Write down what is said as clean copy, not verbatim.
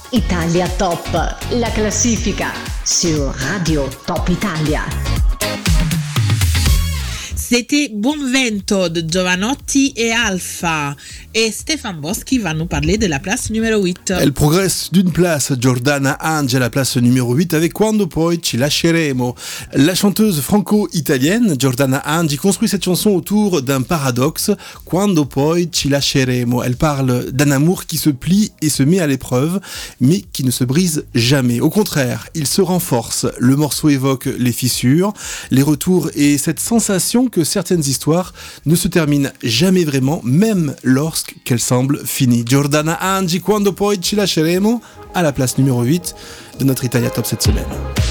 Italia Top, la classifica sur Radio Top Italia. C'était Buonvento de Giovanotti et Alpha. Et Stéphane Boschi va nous parler de la place numéro 8. Elle progresse d'une place, Giordana Ange à la place numéro 8 avec Quando poi ci lasceremo. La chanteuse franco-italienne Giordana Ange construit cette chanson autour d'un paradoxe, Quando poi ci lasceremo. Elle parle d'un amour qui se plie et se met à l'épreuve, mais qui ne se brise jamais. Au contraire, il se renforce. Le morceau évoque les fissures, les retours et cette sensation que certaines histoires ne se terminent jamais vraiment, même lorsqu'elles semblent finies. Giordana Ange, Quando poi ci lasceremo, à la place numéro 8 de notre Italia Top cette semaine.